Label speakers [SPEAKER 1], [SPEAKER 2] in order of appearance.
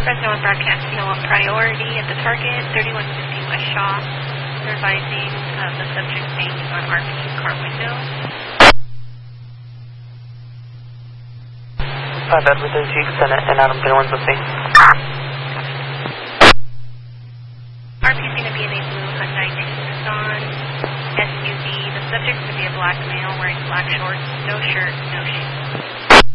[SPEAKER 1] Fresno and broadcast on priority at the target, 3150 West Shaw. They're advising of the subject banging on RP's car window.
[SPEAKER 2] 5 Edward, there's Jeep, Senate, and Adam Pinwins with me.
[SPEAKER 1] RP's going to be in a blue Hyundai Tucson SUV. The subject's going to be a black male wearing black shorts, no shirt, no shoes.